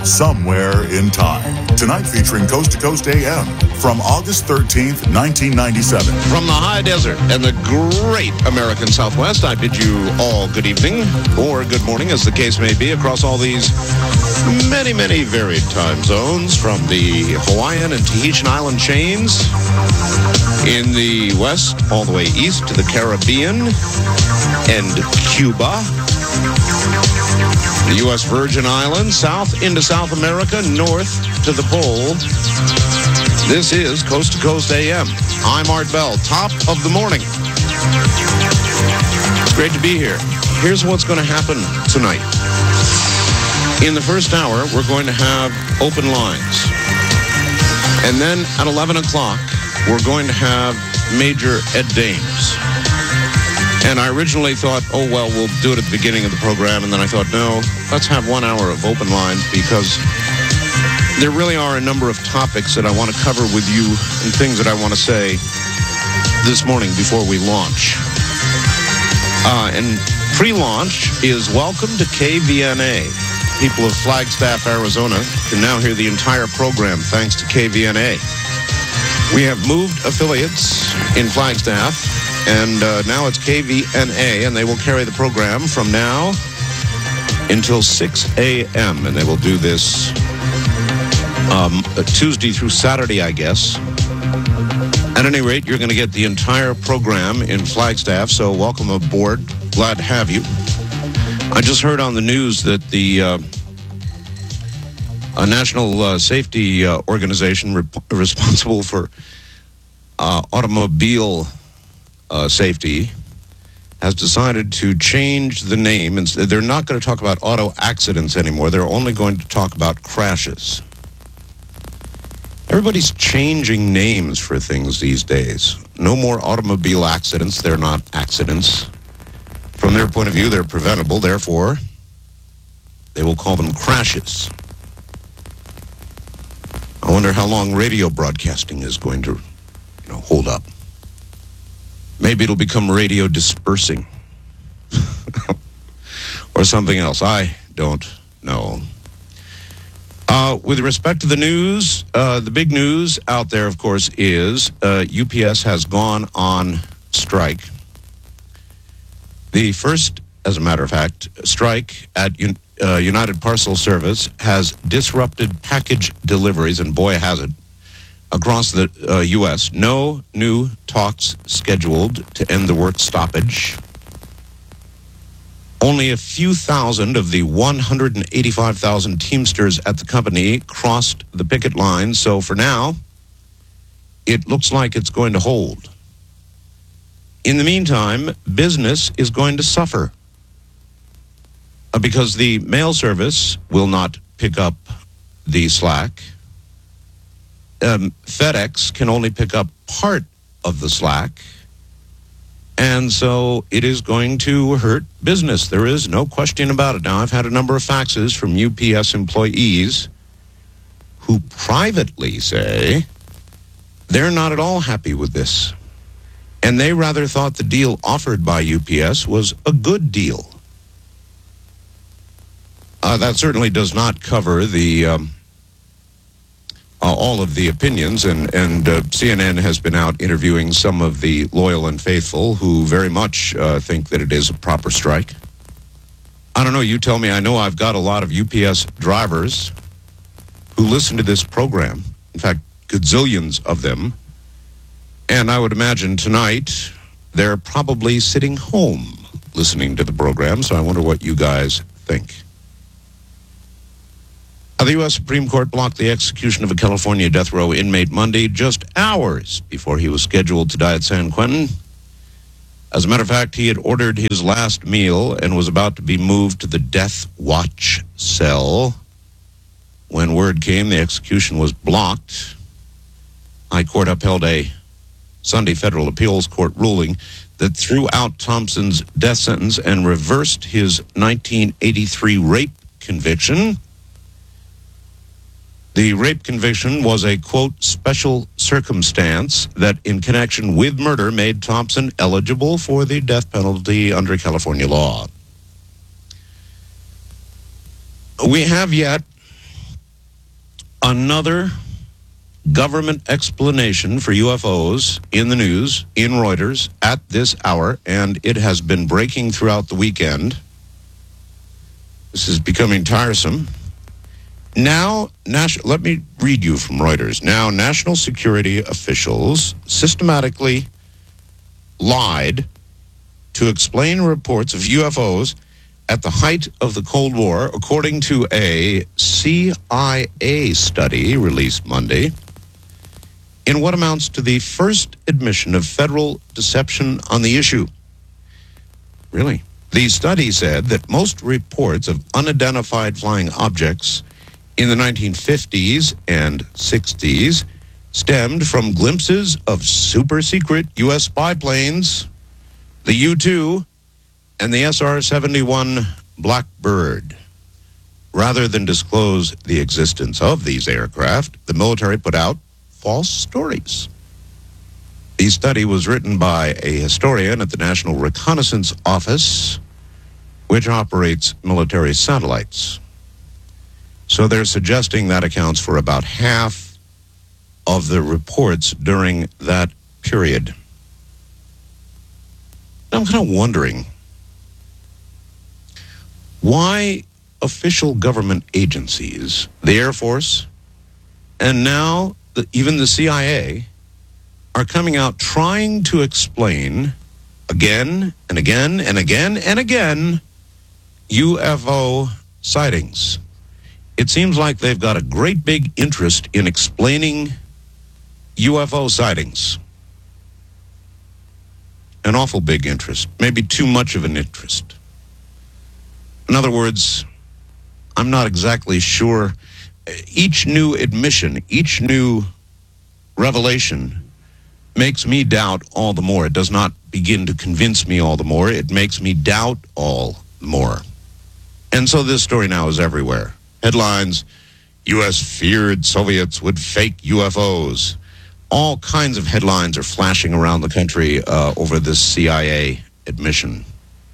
somewhere in time. Tonight featuring Coast to Coast AM from August 13th, 1997. From the high desert and the great American Southwest, I bid you all good evening or good morning, as the case may be, across all these many, many varied time zones, from the Hawaiian and Tahitian island chains in the west all the way east to the Caribbean and Cuba, the U.S. Virgin Islands, south into South America, north to the pole. This is Coast to Coast AM. I'm Art Bell, top of the morning. It's great to be here. Here's what's going to happen tonight. In the first hour, we're going to have open lines. And then at 11 o'clock, we're going to have Major Ed Dames. And I originally thought, oh, well, we'll do it at the beginning of the program. And then I thought, no, let's have 1 hour of open lines, because there really are a number of topics that I want to cover with you and things that I want to say this morning before we launch. And pre-launch is welcome to KVNA. People of Flagstaff, Arizona can now hear the entire program thanks to KVNA. We have moved affiliates in Flagstaff, and now it's KVNA, and they will carry the program from now until 6 a.m., and they will do this Tuesday through Saturday, I guess. At any rate, you're going to get the entire program in Flagstaff, so welcome aboard. Glad to have you. I just heard on the news that the National Safety Organization responsible for automobile safety has decided to change the name. And they're not going to talk about auto accidents anymore. They're only going to talk about crashes. Everybody's changing names for things these days. No more automobile accidents. They're not accidents. From their point of view, they're preventable. Therefore, they will call them crashes. I wonder how long radio broadcasting is going to, hold up. Maybe it'll become radio dispersing or something else. I don't know. With respect to the news, the big news out there, of course, is UPS has gone on strike. The first, as a matter of fact, strike at United Parcel Service has disrupted package deliveries, and boy has it, across the U.S. No new talks scheduled to end the work stoppage. Only a few thousand of the 185,000 Teamsters at the company crossed the picket line, so for now, it looks like it's going to hold. In the meantime, business is going to suffer because the mail service will not pick up the slack. FedEx can only pick up part of the slack, and so it is going to hurt business. There is no question about it. Now, I've had a number of faxes from UPS employees who privately say they're not at all happy with this, and they rather thought the deal offered by UPS was a good deal. That certainly does not cover the all of the opinions, and CNN has been out interviewing some of the loyal and faithful who very much think that it is a proper strike. I don't know, you tell me. I know I've got a lot of UPS drivers who listen to this program. In fact, gazillions of them. And I would imagine tonight they're probably sitting home listening to the program, so I wonder what you guys think. The U.S. Supreme Court blocked the execution of a California death row inmate Monday, just hours before he was scheduled to die at San Quentin. As a matter of fact, he had ordered his last meal and was about to be moved to the death watch cell. When word came the execution was blocked, High Court upheld a Sunday federal appeals court ruling that threw out Thompson's death sentence and reversed his 1983 rape conviction. The rape conviction was a, quote, special circumstance that in connection with murder made Thompson eligible for the death penalty under California law. We have yet Another government explanation for UFOs in the news, in Reuters, at this hour, and it has been breaking throughout the weekend. This is becoming tiresome. Now, let me read you from Reuters. Now, national security officials systematically lied to explain reports of UFOs at the height of the Cold War, according to a CIA study released Monday, in what amounts to the first admission of federal deception on the issue. Really? The study said that most reports of unidentified flying objects in the 1950s and 60s stemmed from glimpses of super-secret U.S. spy planes, the U-2, and the SR-71 Blackbird. Rather than disclose the existence of these aircraft, the military put out false stories. The study was written by a historian at the National Reconnaissance Office, which operates military satellites. So they're suggesting that accounts for about half of the reports during that period. I'm kind of wondering why official government agencies, the Air Force, and now even the CIA, are coming out trying to explain again and again and again and again UFO sightings. It seems like they've got a great big interest in explaining UFO sightings. An awful big interest, maybe too much of an interest. In other words, I'm not exactly sure. Each new admission, each new revelation makes me doubt all the more. It does not begin to convince me all the more. It makes me doubt all the more. And so this story now is everywhere. Headlines, U.S. feared Soviets would fake UFOs. All kinds of headlines are flashing around the country over this CIA admission.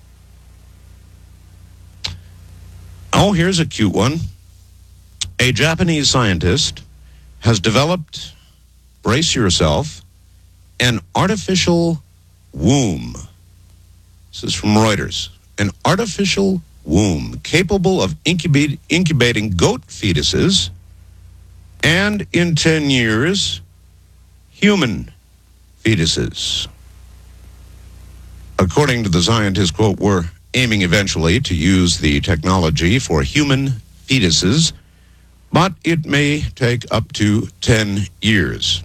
Oh, here's a cute one. A Japanese scientist has developed, brace yourself, an artificial womb. This is from Reuters. An artificial womb capable of incubating goat fetuses and, in 10 years, human fetuses. According to the scientist, quote, we're aiming eventually to use the technology for human fetuses, but it may take up to 10 years.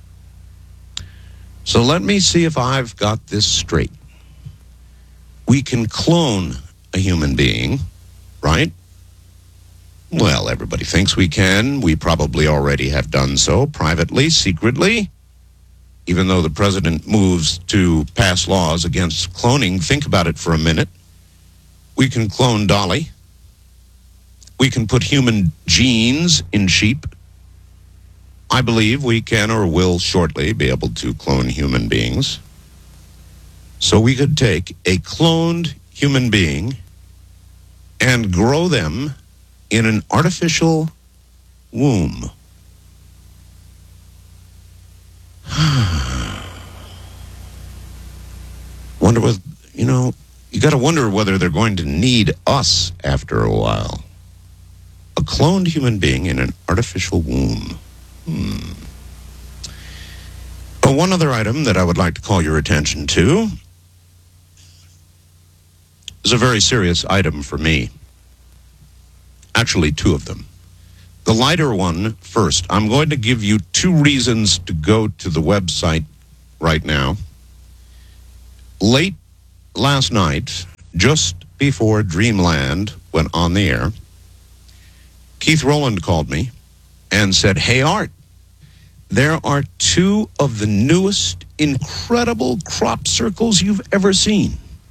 So let me see if I've got this straight. We can clone a human being, right? Well, everybody thinks we can. We probably already have done so privately, secretly. Even though the president moves to pass laws against cloning, think about it for a minute. We can clone Dolly. We can put human genes in sheep. I believe we can or will shortly be able to clone human beings. So we could take a cloned human being and grow them in an artificial womb. Wonder what, you got to wonder whether they're going to need us after a while. A cloned human being in an artificial womb. But one other item that I would like to call your attention to is a very serious item for me. Actually, two of them. The lighter one first. I'm going to give you two reasons to go to the website right now. Late last night, just before Dreamland went on the air, Keith Rowland called me and said, hey, Art, there are two of the newest incredible crop circles you've ever seen.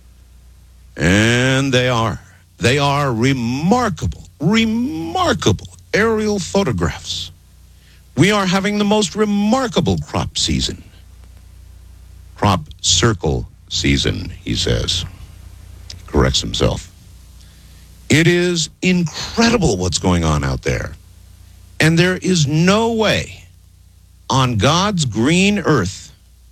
And they are remarkable aerial photographs. We are having the most remarkable crop season. Crop circle season, he says. Corrects himself. It is incredible what's going on out there. And there is no way on God's green earth,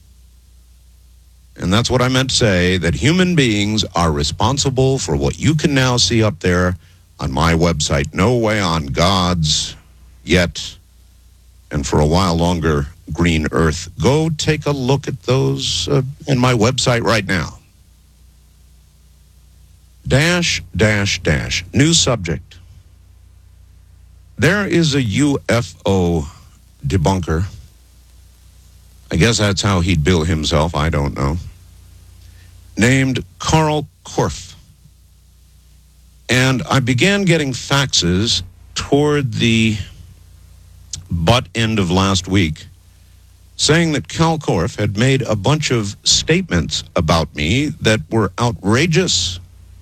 and that's what I meant to say, that human beings are responsible for what you can now see up there on my website. No way on God's yet, and for a while longer, green earth. Go take a look at those in my website right now. -- New subject. There is a UFO debunker. I guess that's how he'd bill himself. I don't know. Named Carl Korff. And I began getting faxes toward the butt end of last week saying that Cal Korff had made a bunch of statements about me that were outrageous.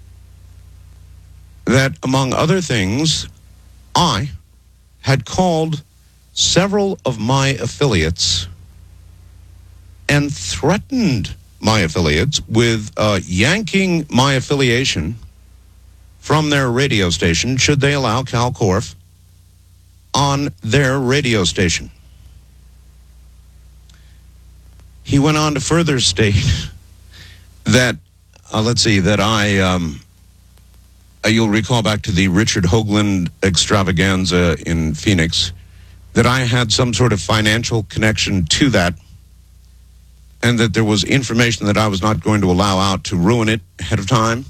That, among other things, I had called several of my affiliates and threatened my affiliates with yanking my affiliation from their radio station should they allow Cal Korff on their radio station. He went on to further state that, you'll recall back to the Richard Hoagland extravaganza in Phoenix, that I had some sort of financial connection to that, and that there was information that I was not going to allow out to ruin it ahead of time.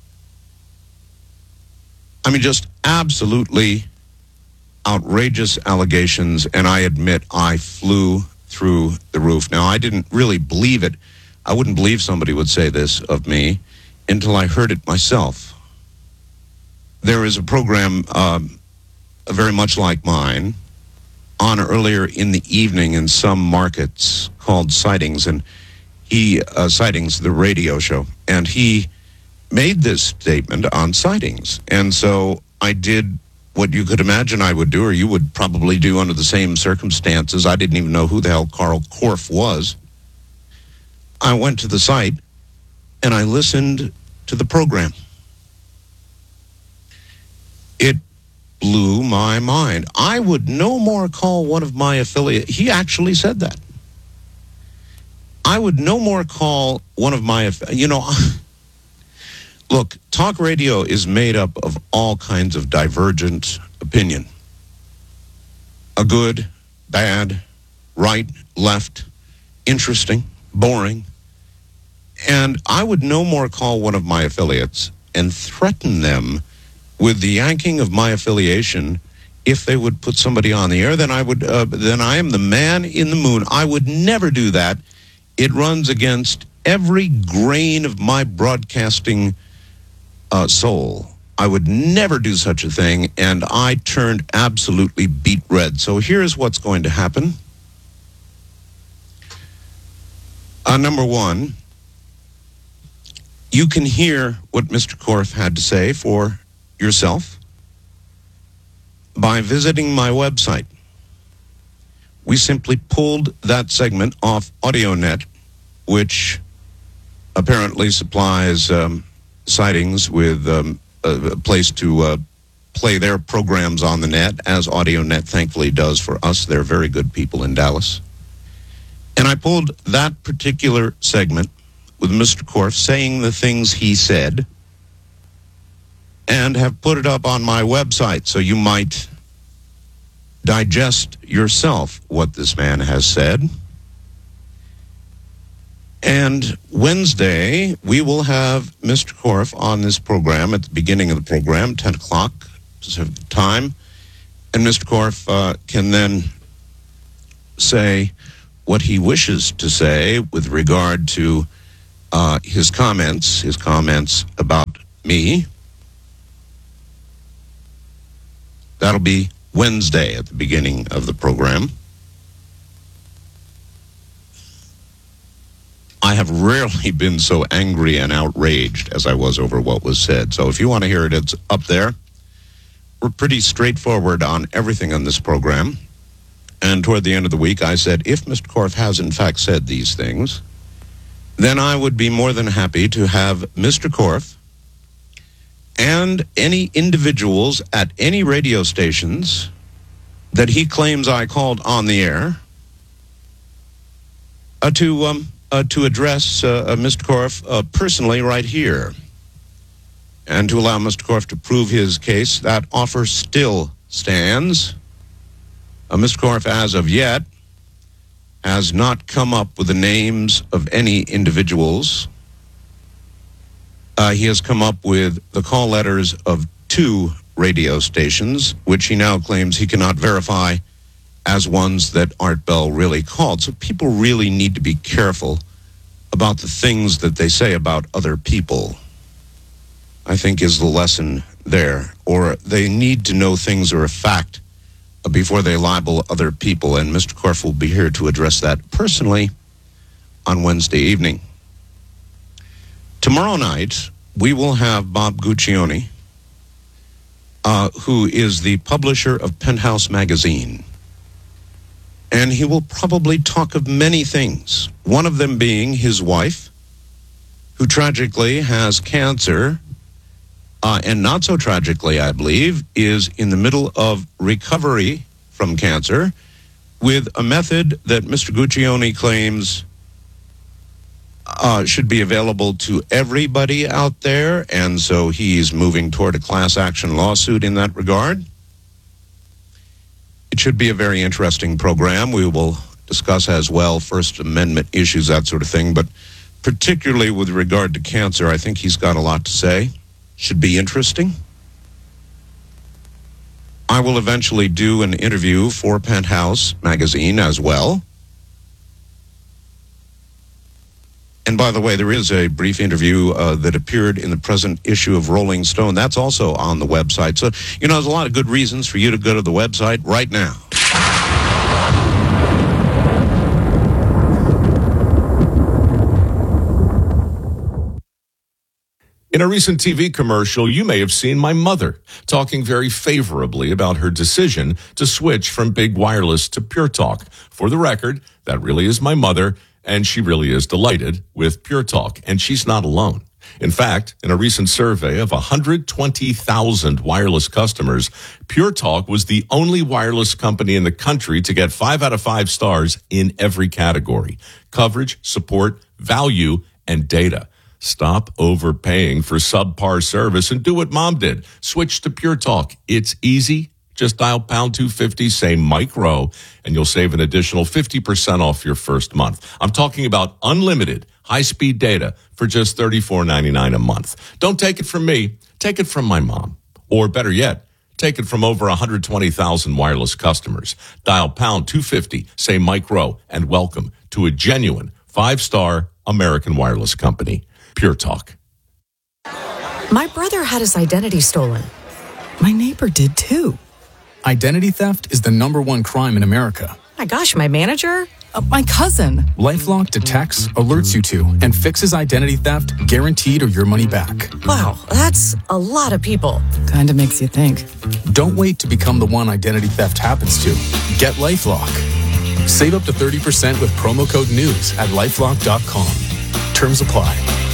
I mean, just absolutely outrageous allegations, and I admit I flew through the roof. Now, I didn't really believe it. I wouldn't believe somebody would say this of me until I heard it myself. There is a program very much like mine on earlier in the evening in some markets called Sightings, and Sightings, the radio show, and he made this statement on Sightings. And so I did what you could imagine I would do, or you would probably do under the same circumstances. I didn't even know who the hell Carl Korff was. I went to the site and I listened to the program. It blew my mind. I would no more call one of my affiliates. He actually said that. I would no more call one of my, look, talk radio is made up of all kinds of divergent opinion. A good, bad, right, left, interesting, boring. And I would no more call one of my affiliates and threaten them with the yanking of my affiliation if they would put somebody on the air. Then I am the man in the moon. I would never do that. It runs against every grain of my broadcasting soul. I would never do such a thing, and I turned absolutely beet red. So here's what's going to happen. Number one, you can hear what Mr. Korff had to say for yourself by visiting my website. We simply pulled that segment off AudioNet, which apparently supplies Sightings with a place to play their programs on the net, as AudioNet thankfully does for us. They're very good people in Dallas. And I pulled that particular segment with Mr. Korff saying the things he said and have put it up on my website so you might digest yourself what this man has said. And Wednesday, we will have Mr. Korff on this program at the beginning of the program, 10 o'clock Pacific time. And Mr. Korff can then say what he wishes to say with regard to his comments about me. That'll be Wednesday at the beginning of the program. I have rarely been so angry and outraged as I was over what was said. So if you want to hear it, it's up there. We're pretty straightforward on everything on this program. And toward the end of the week, I said, if Mr. Korff has in fact said these things, then I would be more than happy to have Mr. Korff and any individuals at any radio stations that he claims I called on the air to address Mr. Korff personally right here, and to allow Mr. Korff to prove his case. That offer still stands. Mr. Korff, as of yet, has not come up with the names of any individuals. He has come up with the call letters of 2 radio stations, which he now claims he cannot verify as ones that Art Bell really called. So people really need to be careful about the things that they say about other people, I think, is the lesson there. Or they need to know things are a fact before they libel other people. And Mr. Korff will be here to address that personally on Wednesday evening. Tomorrow night, we will have Bob Guccione, who is the publisher of Penthouse Magazine. And he will probably talk of many things, one of them being his wife, who tragically has cancer, and not so tragically, I believe, is in the middle of recovery from cancer with a method that Mr. Guccione claims should be available to everybody out there, and so he's moving toward a class action lawsuit in that regard. It should be a very interesting program. We will discuss as well First Amendment issues, that sort of thing, but particularly with regard to cancer, I think he's got a lot to say. Should be interesting. I will eventually do an interview for Penthouse Magazine as well. And by the way, there is a brief interview that appeared in the present issue of Rolling Stone. That's also on the website. So, there's a lot of good reasons for you to go to the website right now. In a recent TV commercial, you may have seen my mother talking very favorably about her decision to switch from big wireless to Pure Talk. For the record, that really is my mother, and she really is delighted with Pure Talk, and she's not alone. In fact, in a recent survey of 120,000 wireless customers, Pure Talk was the only wireless company in the country to get 5 out of 5 stars in every category: coverage, support, value, and data. Stop overpaying for subpar service and do what Mom did. Switch to Pure Talk. It's easy. Just dial pound 250, say Mike Rowe, and you'll save an additional 50% off your first month. I'm talking about unlimited high-speed data for just $34.99 a month. Don't take it from me. Take it from my mom. Or better yet, take it from over 120,000 wireless customers. Dial pound 250, say Mike Rowe, and welcome to a genuine 5-star American wireless company. Pure Talk. My brother had his identity stolen. My neighbor did too. Identity theft is the #1 crime in America. My gosh, my manager? My cousin. LifeLock detects, alerts you to, and fixes identity theft, guaranteed or your money back. Wow, that's a lot of people. Kinda makes you think. Don't wait to become the one identity theft happens to. Get LifeLock. Save up to 30% with promo code NEWS at LifeLock.com. Terms apply.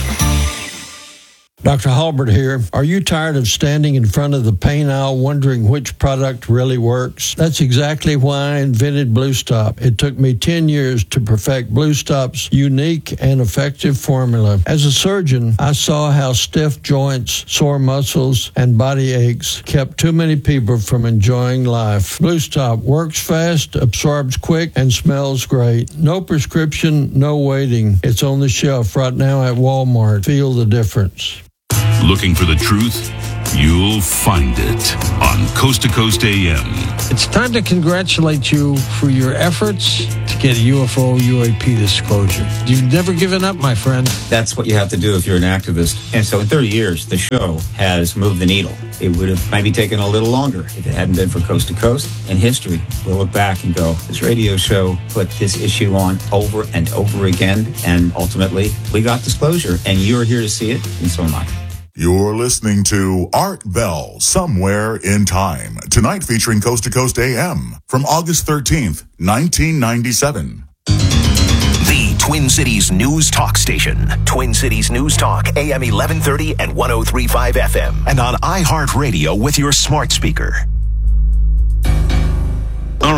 Dr. Halbert here. Are you tired of standing in front of the paint aisle wondering which product really works? That's exactly why I invented Blue Stop. It took me 10 years to perfect Blue Stop's unique and effective formula. As a surgeon, I saw how stiff joints, sore muscles, and body aches kept too many people from enjoying life. Blue Stop works fast, absorbs quick, and smells great. No prescription, no waiting. It's on the shelf right now at Walmart. Feel the difference. Looking for the truth? You'll find it on Coast to Coast AM. It's time to congratulate you for your efforts to get UFO UAP disclosure. You've never given up, my friend. That's what you have to do if you're an activist. And so in 30 years, the show has moved the needle. It would have maybe taken a little longer if it hadn't been for Coast to Coast. In history, we'll look back and go, this radio show put this issue on over and over again, and ultimately, we got disclosure, and you're here to see it, and so am I. You're listening to Art Bell, Somewhere in Time. Tonight featuring Coast to Coast AM from August 13th, 1997. The Twin Cities News Talk Station. Twin Cities News Talk, AM 1130 and 103.5 FM. And on iHeartRadio with your smart speaker.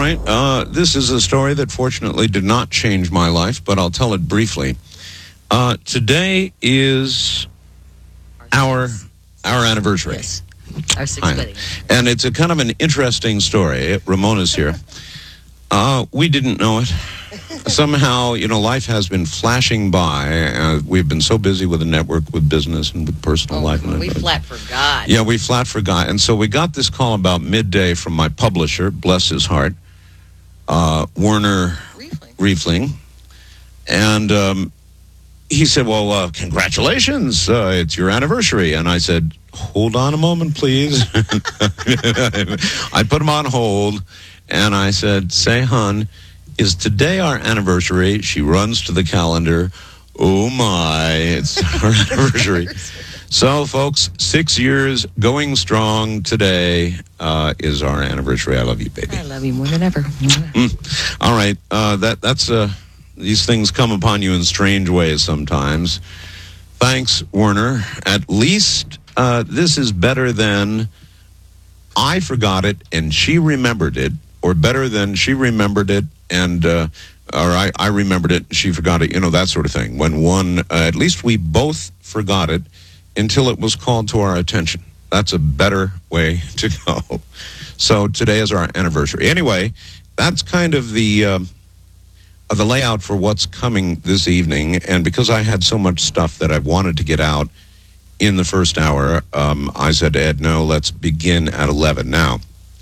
right. This is a story that fortunately did not change my life, but I'll tell it briefly. Today is our anniversary. Yes. Our 6th wedding. And it's a kind of an interesting story. Ramona's here. We didn't know it. Somehow, life has been flashing by. We've been so busy with the network, with business, and with personal life. We flat forgot. Yeah, we flat forgot. And so we got this call about midday from my publisher, bless his heart, Werner Riefling. And he said, well, congratulations. It's your anniversary. And I said, hold on a moment, please. I put him on hold, and I said, say, hon, is today our anniversary? She runs to the calendar. Oh, my, it's our anniversary. So, folks, 6 years going strong today is our anniversary. I love you, baby. I love you more than ever. All right. That's these things come upon you in strange ways sometimes. Thanks, Werner. At least this is better than I forgot it and she remembered it, or better than she remembered it and or I remembered it and she forgot it, that sort of thing. When one, at least we both forgot it until it was called to our attention. That's a better way to go. So today is our anniversary. Anyway, that's kind of the layout for what's coming this evening. And because I had so much stuff that I wanted to get out in the first hour, I said to Ed, no, let's begin at 11. Now,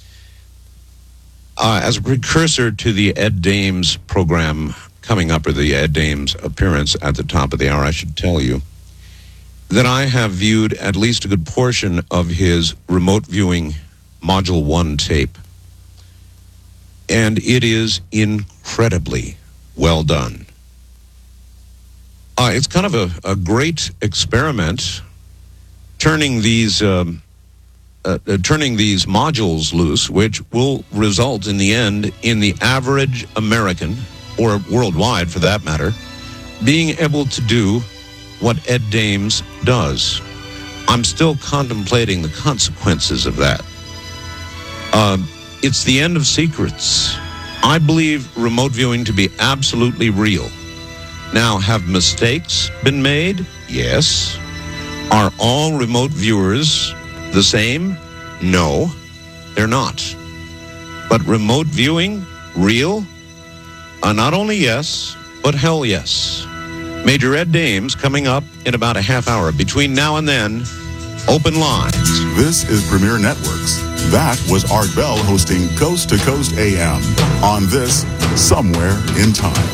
as a precursor to the Ed Dames program coming up, or the Ed Dames appearance at the top of the hour, I should tell you that I have viewed at least a good portion of his remote viewing Module 1 tape. And it is incredibly well done. It's kind of a great experiment turning these modules loose, which will result in the end in the average American, or worldwide for that matter, being able to do what Ed Dames does. I'm still contemplating the consequences of that. It's the end of secrets. I believe remote viewing to be absolutely real. Now, have mistakes been made? Yes. Are all remote viewers the same? No, they're not. But remote viewing, real? Not only yes, but hell yes. Major Ed Dames coming up in about a half hour. Between now and then, open lines. This is Premier Networks. That was Art Bell hosting Coast to Coast AM on this Somewhere in Time.